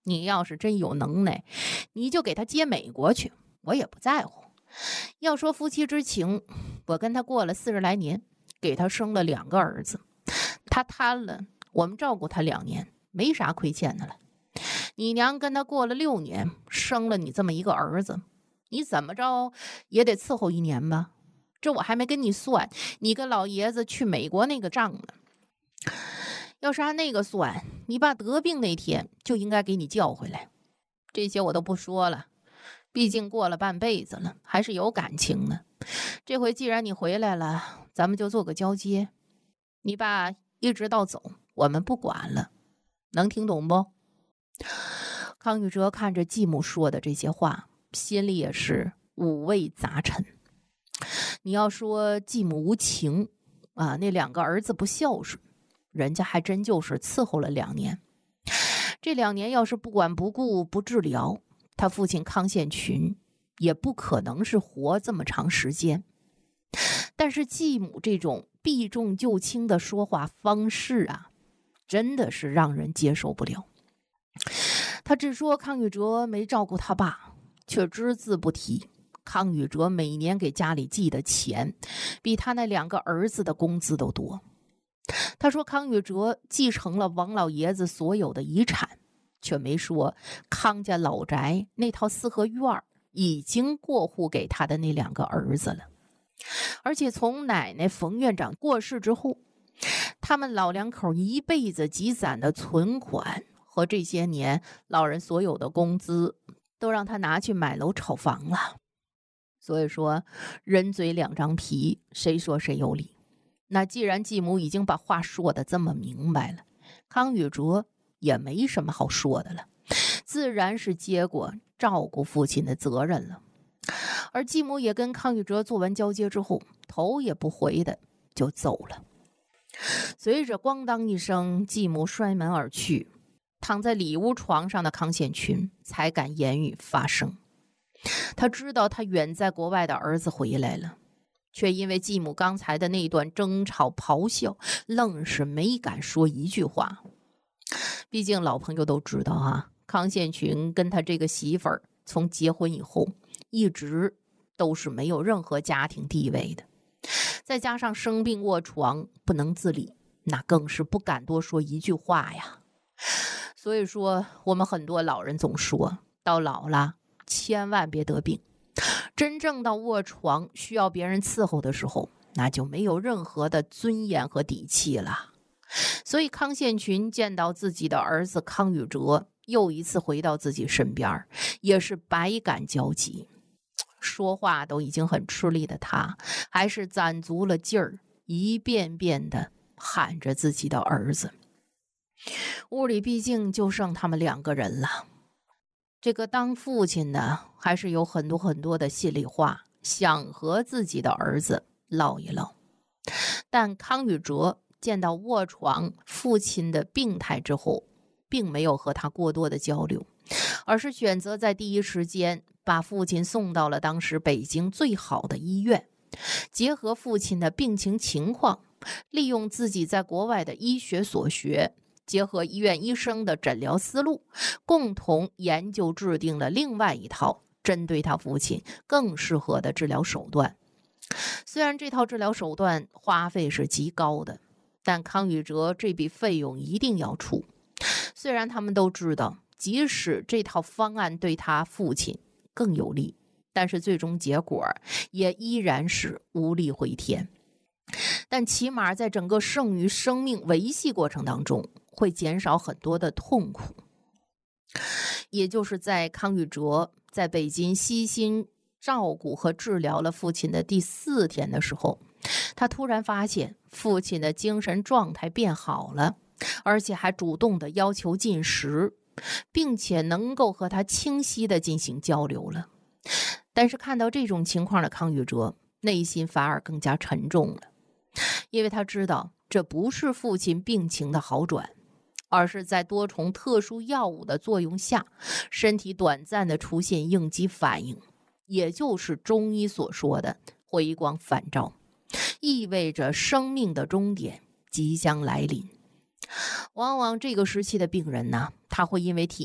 你要是真有能耐，你就给他接美国去，我也不在乎。要说夫妻之情，我跟他过了40来年，给他生了2个儿子，他贪了，我们照顾他2年，没啥亏欠的了。你娘跟他过了6年，生了你这么一个儿子，你怎么着也得伺候1年吧？这我还没跟你算你跟老爷子去美国那个账呢。要是按那个算，你爸得病那天就应该给你叫回来。这些我都不说了，毕竟过了半辈子了，还是有感情的。这回既然你回来了，咱们就做个交接。你爸一直到走，我们不管了，能听懂不？康宇哲看着继母说的这些话，心里也是五味杂陈。你要说继母无情啊，那2个儿子不孝顺，人家还真就是伺候了2年。这2年要是不管不顾不治疗，他父亲康宪群也不可能是活这么长时间。但是继母这种避重就轻的说话方式啊，真的是让人接受不了。他只说康宇哲没照顾他爸，却只字不提康宇哲每年给家里寄的钱比他那2个儿子的工资都多。他说康宇哲继承了王老爷子所有的遗产，却没说康家老宅那套4合院已经过户给他的那2个儿子了。而且从奶奶冯院长过世之后，他们老2口一辈子积攒的存款和这些年老人所有的工资都让他拿去买楼炒房了。所以说人嘴2张皮，谁说谁有理。那既然继母已经把话说得这么明白了，康宇哲也没什么好说的了，自然是接过照顾父亲的责任了。而继母也跟康宇哲做完交接之后，头也不回的就走了。随着咣当一声，继母摔门而去，躺在里屋床上的康宪群才敢言语发声。他知道他远在国外的儿子回来了，却因为继母刚才的那段争吵咆哮，愣是没敢说一句话。毕竟老朋友都知道啊，康宪群跟他这个媳妇儿从结婚以后一直都是没有任何家庭地位的，再加上生病卧床不能自理，那更是不敢多说一句话呀。所以说我们很多老人总说，到老了千万别得病，真正到卧床需要别人伺候的时候，那就没有任何的尊严和底气了。所以康宪群见到自己的儿子康宇哲又一次回到自己身边，也是百感交集。说话都已经很吃力的他，还是攒足了劲儿，一遍遍的喊着自己的儿子。屋里毕竟就剩他们2个人了，这个当父亲的还是有很多很多的心里话想和自己的儿子唠一唠。但康宇哲见到卧床父亲的病态之后，并没有和他过多的交流，而是选择在第一时间把父亲送到了当时北京最好的医院，结合父亲的病情情况，利用自己在国外的医学所学，结合医院医生的诊疗思路，共同研究制定了另外一套针对他父亲更适合的治疗手段。虽然这套治疗手段花费是极高的，但康宇哲这笔费用一定要出。虽然他们都知道，即使这套方案对他父亲更有利，但是最终结果也依然是无力回天。但起码在整个剩余生命维系过程当中，会减少很多的痛苦。也就是在康宇哲在北京悉心照顾和治疗了父亲的第4天的时候，他突然发现父亲的精神状态变好了，而且还主动的要求进食，并且能够和他清晰的进行交流了。但是看到这种情况的康宇哲内心反而更加沉重了，因为他知道这不是父亲病情的好转，而是在多重特殊药物的作用下，身体短暂的出现应激反应，也就是中医所说的回光返照，意味着生命的终点即将来临。往往这个时期的病人呢，他会因为体